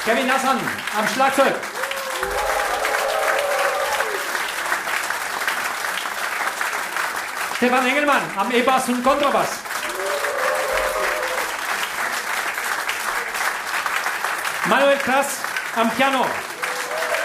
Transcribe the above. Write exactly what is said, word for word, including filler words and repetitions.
Kevin Nassan am Schlagzeug. Stefan Engelmann am E-Bass und Kontrabass. Manuel Krass am Piano.